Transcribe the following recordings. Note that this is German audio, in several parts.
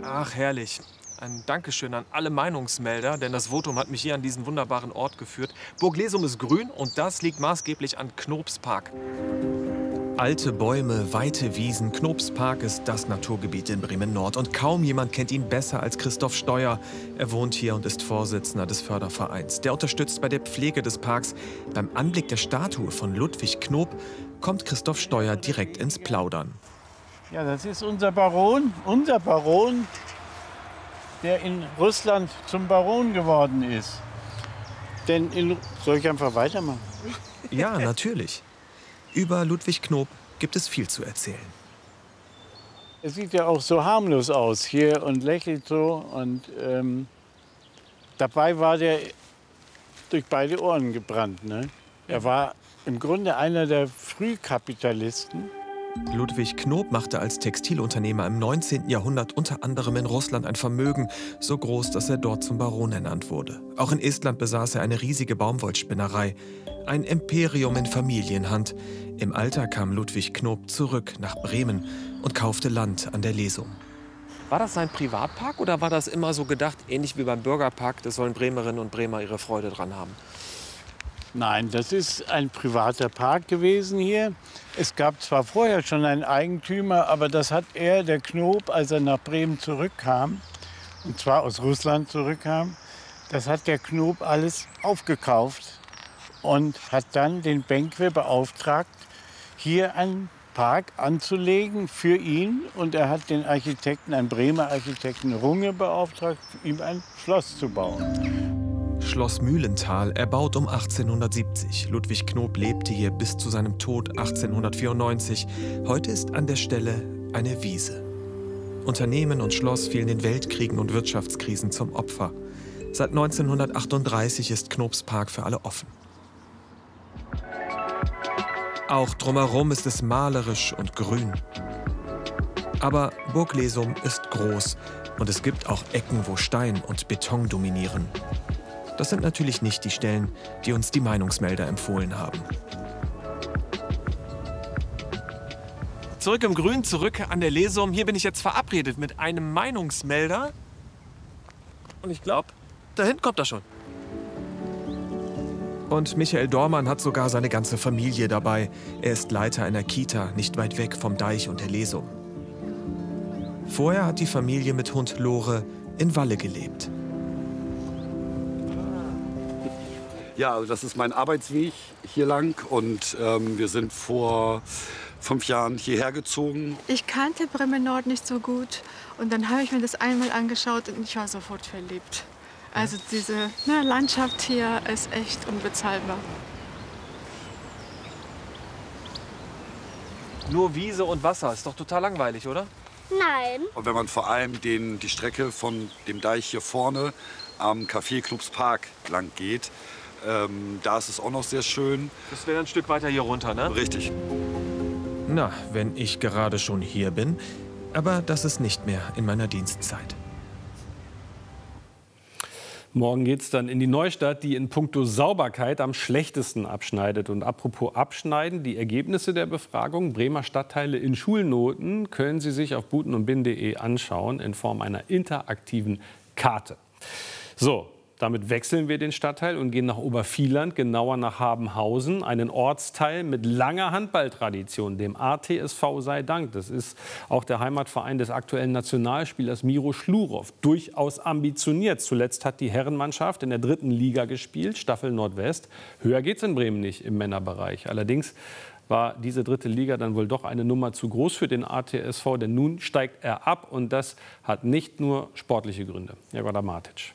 Ach, herrlich. Ein Dankeschön an alle Meinungsmelder, denn das Votum hat mich hier an diesen wunderbaren Ort geführt. Burg Lesum ist grün und das liegt maßgeblich an Knoops Park. Alte Bäume, weite Wiesen, Knoops Park ist das Naturgebiet in Bremen-Nord. Und kaum jemand kennt ihn besser als Christoph Steuer. Er wohnt hier und ist Vorsitzender des Fördervereins. Der unterstützt bei der Pflege des Parks. Beim Anblick der Statue von Ludwig Knop kommt Christoph Steuer direkt ins Plaudern. Ja, das ist unser Baron, der in Russland zum Baron geworden ist. Soll ich einfach weitermachen? Ja, natürlich. Über Ludwig Knop gibt es viel zu erzählen. Er sieht ja auch so harmlos aus hier und lächelt so. Und dabei war der durch beide Ohren gebrannt. Ne? Er war im Grunde einer der Frühkapitalisten. Ludwig Knop machte als Textilunternehmer im 19. Jahrhundert unter anderem in Russland ein Vermögen, so groß, dass er dort zum Baron ernannt wurde. Auch in Estland besaß er eine riesige Baumwollspinnerei. Ein Imperium in Familienhand. Im Alter kam Ludwig Knop zurück nach Bremen und kaufte Land an der Lesum. War das sein Privatpark oder war das immer so gedacht, ähnlich wie beim Bürgerpark, das sollen Bremerinnen und Bremer ihre Freude dran haben? Nein, das ist ein privater Park gewesen hier. Es gab zwar vorher schon einen Eigentümer, aber das hat er, der Knop, als er nach Bremen zurückkam, und zwar aus Russland zurückkam, das hat der Knop alles aufgekauft und hat dann den Benkwe beauftragt, hier einen Park anzulegen für ihn. Und er hat den Architekten, einen Bremer Architekten Runge beauftragt, ihm ein Schloss zu bauen. Schloss Mühlental, erbaut um 1870. Ludwig Knop lebte hier bis zu seinem Tod 1894. Heute ist an der Stelle eine Wiese. Unternehmen und Schloss fielen den Weltkriegen und Wirtschaftskrisen zum Opfer. Seit 1938 ist Knops Park für alle offen. Auch drumherum ist es malerisch und grün. Aber Burg Lesum ist groß und es gibt auch Ecken, wo Stein und Beton dominieren. Das sind natürlich nicht die Stellen, die uns die Meinungsmelder empfohlen haben. Zurück im Grün, zurück an der Lesum. Hier bin ich jetzt verabredet mit einem Meinungsmelder. Und ich glaube, da hinten kommt er schon. Und Michael Dormann hat sogar seine ganze Familie dabei. Er ist Leiter einer Kita, nicht weit weg vom Deich und der Lesum. Vorher hat die Familie mit Hund Lore in Walle gelebt. Ja, also das ist mein Arbeitsweg hier lang und wir sind vor 5 Jahren hierher gezogen. Ich kannte Bremen-Nord nicht so gut und dann habe ich mir das einmal angeschaut und ich war sofort verliebt. Also diese Landschaft hier ist echt unbezahlbar. Nur Wiese und Wasser, ist doch total langweilig, oder? Nein. Und wenn man vor allem die Strecke von dem Deich hier vorne am Café Knoops Park lang geht, da ist es auch noch sehr schön. Das wäre ein Stück weiter hier runter, ne? Richtig. Na, wenn ich gerade schon hier bin. Aber das ist nicht mehr in meiner Dienstzeit. Morgen geht es dann in die Neustadt, die in puncto Sauberkeit am schlechtesten abschneidet. Und apropos Abschneiden, die Ergebnisse der Befragung Bremer Stadtteile in Schulnoten können Sie sich auf butenundbin.de anschauen in Form einer interaktiven Karte. So. Damit wechseln wir den Stadtteil und gehen nach Obervieland, genauer nach Habenhausen, einen Ortsteil mit langer Handballtradition, dem ATSV sei Dank. Das ist auch der Heimatverein des aktuellen Nationalspielers Miro Schlurow. Durchaus ambitioniert. Zuletzt hat die Herrenmannschaft in der 3. Liga gespielt, Staffel Nordwest. Höher geht's in Bremen nicht im Männerbereich. Allerdings war diese 3. Liga dann wohl doch eine Nummer zu groß für den ATSV, denn nun steigt er ab und das hat nicht nur sportliche Gründe. Jagoda Matic.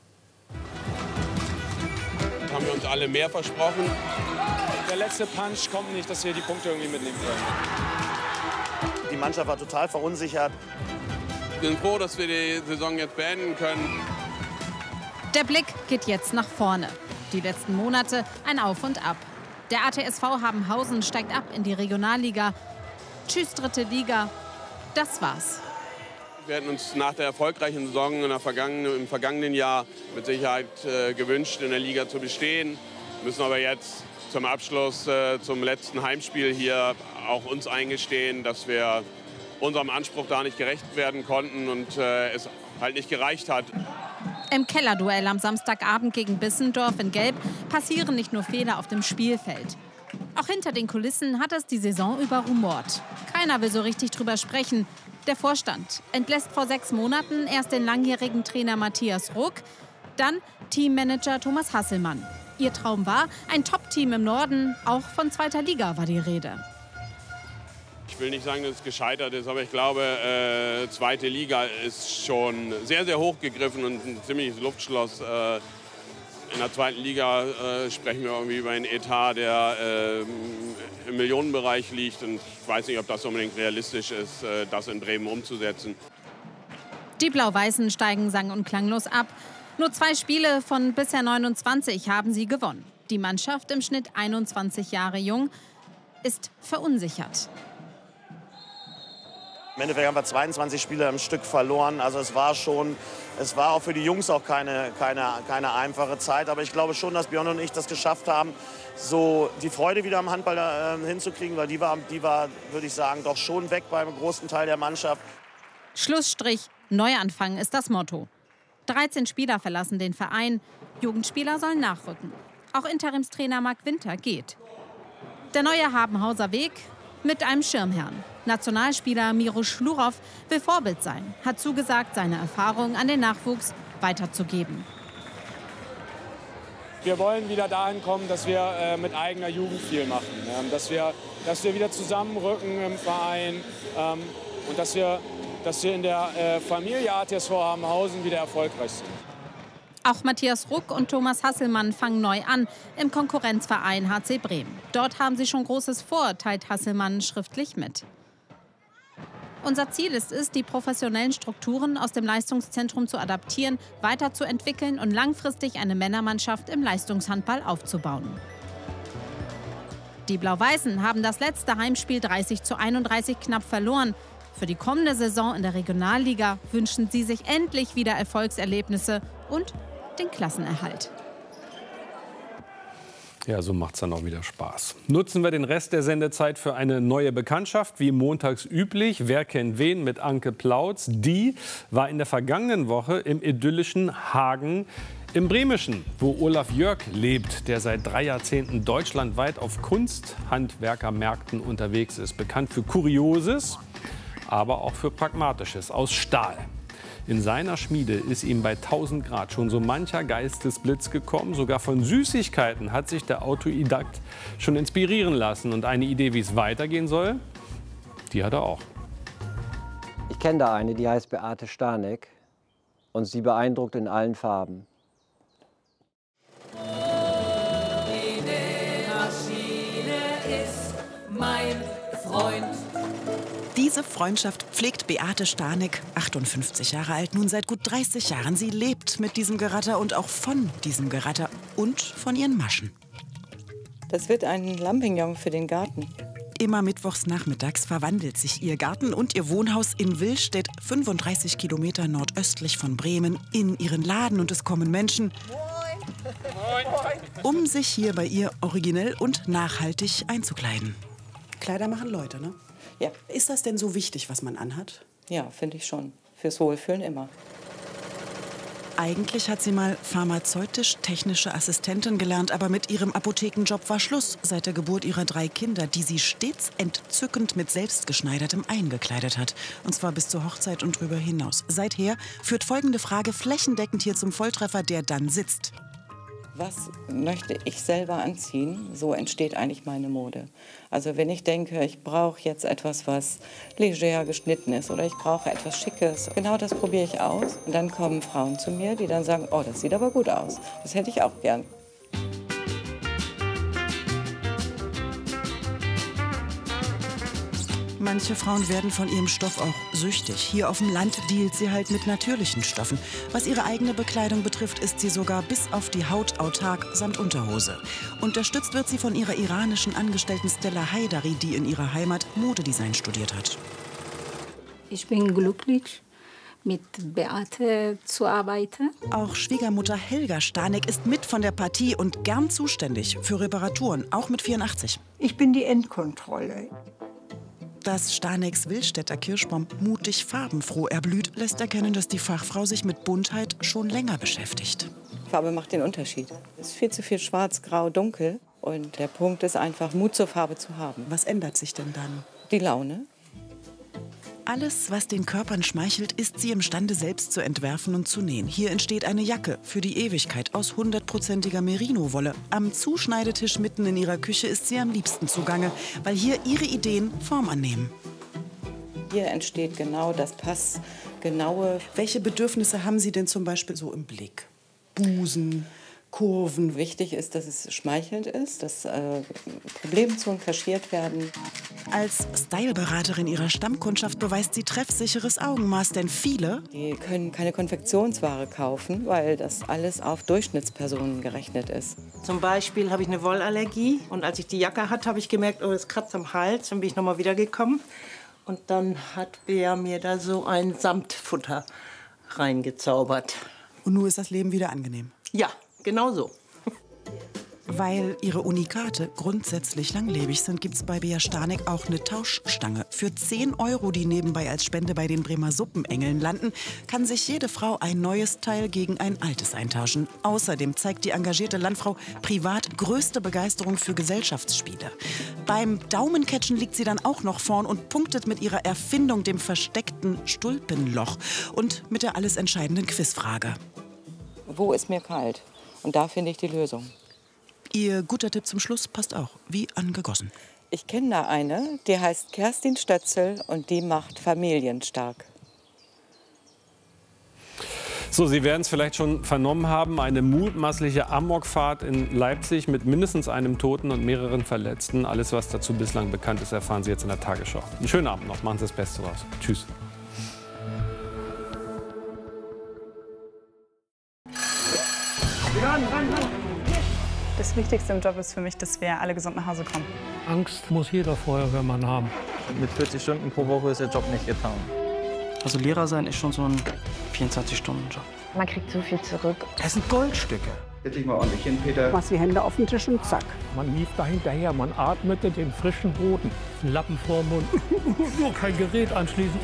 Haben wir uns alle mehr versprochen. Der letzte Punch kommt nicht, dass wir die Punkte irgendwie mitnehmen können. Die Mannschaft war total verunsichert. Wir sind froh, dass wir die Saison jetzt beenden können. Der Blick geht jetzt nach vorne. Die letzten Monate ein Auf und Ab. Der ATSV Habenhausen steigt ab in die Regionalliga. Tschüss, 3. Liga. Das war's. Wir hätten uns nach der erfolgreichen Saison im vergangenen Jahr mit Sicherheit gewünscht, in der Liga zu bestehen. Müssen aber jetzt zum Abschluss, zum letzten Heimspiel hier auch uns eingestehen, dass wir unserem Anspruch da nicht gerecht werden konnten und es halt nicht gereicht hat. Im Kellerduell am Samstagabend gegen Bissendorf in Gelb passieren nicht nur Fehler auf dem Spielfeld. Auch hinter den Kulissen hat es die Saison über rumort. Keiner will so richtig drüber sprechen. Der Vorstand entlässt vor 6 Monaten erst den langjährigen Trainer Matthias Ruck, dann Teammanager Thomas Hasselmann. Ihr Traum war ein Top-Team im Norden, auch von 2. Liga war die Rede. Ich will nicht sagen, dass es gescheitert ist, aber ich glaube, 2. Liga ist schon sehr, sehr hoch gegriffen und ein ziemliches Luftschloss. In der 2. Liga sprechen wir irgendwie über einen Etat, der im Millionenbereich liegt. Und ich weiß nicht, ob das unbedingt realistisch ist, das in Bremen umzusetzen. Die Blau-Weißen steigen sang- und klanglos ab. Nur 2 Spiele von bisher 29 haben sie gewonnen. Die Mannschaft, im Schnitt 21 Jahre jung, ist verunsichert. Im Endeffekt haben wir 22 Spiele am Stück verloren. Also es war auch für die Jungs auch keine einfache Zeit. Aber ich glaube schon, dass Björn und ich das geschafft haben, so die Freude wieder am Handball hinzukriegen. Weil die war, würde ich sagen, doch schon weg beim großen Teil der Mannschaft. Schlussstrich, Neuanfang ist das Motto. 13 Spieler verlassen den Verein. Jugendspieler sollen nachrücken. Auch Interimstrainer Marc Winter geht. Der neue Habenhauser Weg mit einem Schirmherrn. Nationalspieler Miro Schlurow will Vorbild sein, hat zugesagt, seine Erfahrung an den Nachwuchs weiterzugeben. Wir wollen wieder dahin kommen, dass wir mit eigener Jugend viel machen. Dass wir wieder zusammenrücken im Verein und dass wir in der Familie ATSV Habenhausen wieder erfolgreich sind. Auch Matthias Ruck und Thomas Hasselmann fangen neu an im Konkurrenzverein HC Bremen. Dort haben sie schon Großes vor, teilt Hasselmann schriftlich mit. Unser Ziel ist es, die professionellen Strukturen aus dem Leistungszentrum zu adaptieren, weiterzuentwickeln und langfristig eine Männermannschaft im Leistungshandball aufzubauen. Die Blau-Weißen haben das letzte Heimspiel 30:31 knapp verloren. Für die kommende Saison in der Regionalliga wünschen sie sich endlich wieder Erfolgserlebnisse und den Klassenerhalt. Ja, so macht es dann auch wieder Spaß. Nutzen wir den Rest der Sendezeit für eine neue Bekanntschaft, wie montags üblich. Wer kennt wen mit Anke Plautz? Die war in der vergangenen Woche im idyllischen Hagen im Bremischen, wo Olaf Jörg lebt, der seit 3 Jahrzehnten deutschlandweit auf Kunsthandwerkermärkten unterwegs ist. Bekannt für Kurioses, aber auch für Pragmatisches aus Stahl. In seiner Schmiede ist ihm bei 1000 Grad schon so mancher Geistesblitz gekommen. Sogar von Süßigkeiten hat sich der Autodidakt schon inspirieren lassen. Und eine Idee, wie es weitergehen soll, die hat er auch. Ich kenne da eine, die heißt Beate Stanek. Und sie beeindruckt in allen Farben. Die Maschine ist mein Freund. Diese Freundschaft pflegt Beate Stanek, 58 Jahre alt, nun seit gut 30 Jahren. Sie lebt mit diesem Geratter und auch von diesem Geratter und von ihren Maschen. Das wird ein Lampignon für den Garten. Immer mittwochs nachmittags verwandelt sich ihr Garten und ihr Wohnhaus in Willstedt, 35 Kilometer nordöstlich von Bremen, in ihren Laden. Und es kommen Menschen, um sich hier bei ihr originell und nachhaltig einzukleiden. Kleider machen Leute, ne? Ja. Ist das denn so wichtig, was man anhat? Ja, finde ich schon. Fürs Wohlfühlen immer. Eigentlich hat sie mal pharmazeutisch-technische Assistentin gelernt, aber mit ihrem Apothekenjob war Schluss seit der Geburt ihrer 3 Kinder, die sie stets entzückend mit selbstgeschneidertem eingekleidet hat. Und zwar bis zur Hochzeit und darüber hinaus. Seither führt folgende Frage flächendeckend hier zum Volltreffer, der dann sitzt. Was möchte ich selber anziehen? So entsteht eigentlich meine Mode. Also wenn ich denke, ich brauche jetzt etwas, was leger geschnitten ist oder ich brauche etwas Schickes, genau das probiere ich aus. Und dann kommen Frauen zu mir, die dann sagen, oh, das sieht aber gut aus. Das hätte ich auch gern. Manche Frauen werden von ihrem Stoff auch süchtig. Hier auf dem Land dealt sie halt mit natürlichen Stoffen. Was ihre eigene Bekleidung betrifft, ist sie sogar bis auf die Haut autark samt Unterhose. Unterstützt wird sie von ihrer iranischen Angestellten Stella Haidari, die in ihrer Heimat Modedesign studiert hat. Ich bin glücklich, mit Beate zu arbeiten. Auch Schwiegermutter Helga Stanek ist mit von der Partie und gern zuständig für Reparaturen, auch mit 84. Ich bin die Endkontrolle. Dass Starnecks Willstätter Kirschbaum mutig farbenfroh erblüht, lässt erkennen, dass die Fachfrau sich mit Buntheit schon länger beschäftigt. Farbe macht den Unterschied. Es ist viel zu viel schwarz, grau, dunkel. Und der Punkt ist einfach, Mut zur Farbe zu haben. Was ändert sich denn dann? Die Laune. Alles, was den Körpern schmeichelt, ist sie imstande, selbst zu entwerfen und zu nähen. Hier entsteht eine Jacke für die Ewigkeit aus 100%iger Merino-Wolle. Am Zuschneidetisch mitten in ihrer Küche ist sie am liebsten zugange, weil hier ihre Ideen Form annehmen. Hier entsteht genau das passgenaue. Welche Bedürfnisse haben Sie denn zum Beispiel so im Blick? Busen, Kurven. Wichtig ist, dass es schmeichelnd ist, dass Problemzonen kaschiert werden. Als Styleberaterin ihrer Stammkundschaft beweist sie treffsicheres Augenmaß, denn viele Die können keine Konfektionsware kaufen, weil das alles auf Durchschnittspersonen gerechnet ist. Zum Beispiel habe ich eine Wollallergie und als ich die Jacke hatte, habe ich gemerkt, oh, es kratzt am Hals. Dann bin ich noch mal wieder gekommen und dann hat Bea mir da so ein Samtfutter reingezaubert. Und nun ist das Leben wieder angenehm. Ja, genau so. Weil ihre Unikate grundsätzlich langlebig sind, gibt es bei Bea Starneck auch eine Tauschstange. Für 10 €, die nebenbei als Spende bei den Bremer Suppenengeln landen, kann sich jede Frau ein neues Teil gegen ein altes eintauschen. Außerdem zeigt die engagierte Landfrau privat größte Begeisterung für Gesellschaftsspiele. Beim Daumencatchen liegt sie dann auch noch vorn und punktet mit ihrer Erfindung, dem versteckten Stulpenloch. Und mit der alles entscheidenden Quizfrage. Wo ist mir kalt? Und da finde ich die Lösung. Ihr guter Tipp zum Schluss passt auch, wie angegossen. Ich kenne da eine, die heißt Kerstin Stötzel und die macht Familien stark. So, Sie werden es vielleicht schon vernommen haben, eine mutmaßliche Amokfahrt in Leipzig mit mindestens einem Toten und mehreren Verletzten. Alles, was dazu bislang bekannt ist, erfahren Sie jetzt in der Tagesschau. Einen schönen Abend noch, machen Sie das Beste raus. Tschüss. Das Wichtigste im Job ist für mich, dass wir alle gesund nach Hause kommen. Angst muss jeder Feuerwehrmann haben. Mit 40 Stunden pro Woche ist der Job nicht getan. Also Lehrer sein ist schon so ein 24-Stunden-Job. Man kriegt so viel zurück. Das sind Goldstücke. Setz dich mal ordentlich hin, Peter. Machst die Hände auf den Tisch und zack. Man lief da hinterher, man atmete den frischen Boden. Ein Lappen vorm Mund. Nur kein Gerät anschließen.